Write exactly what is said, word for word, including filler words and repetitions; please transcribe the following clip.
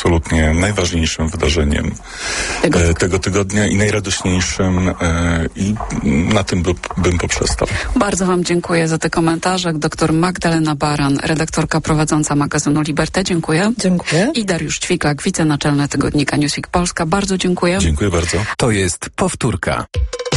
absolutnie najważniejszym wydarzeniem tego, e, tego tygodnia i najradośniejszym e, i na tym by, bym poprzestał. Bardzo wam dziękuję za te komentarze. Doktor Magdalena Baran, redaktorka prowadząca magazynu Liberté. Dziękuję. Dziękuję. I Dariusz Ćwiklak, wicenaczelny tygodnika Newsweek Polska. Bardzo dziękuję. Dziękuję bardzo. To jest powtórka.